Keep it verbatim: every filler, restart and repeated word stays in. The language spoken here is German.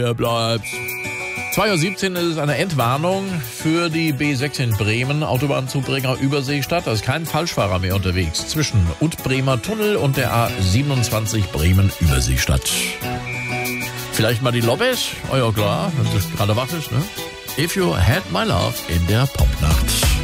Er bleibt. zwei Uhr siebzehn ist es eine Entwarnung für die B sechs in Bremen, Autobahnzubringer Überseestadt. Da ist kein Falschfahrer mehr unterwegs zwischen Ut-Bremer Tunnel und der A siebenundzwanzig Bremen Überseestadt. Vielleicht mal die Lobbys? Oh ja klar, wenn sie gerade wach ist, ne? If You Had My Love in der Popnacht.